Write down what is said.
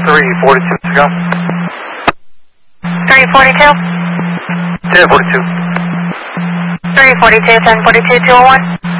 342 to go. 342? 1042. 342, 1042, 201.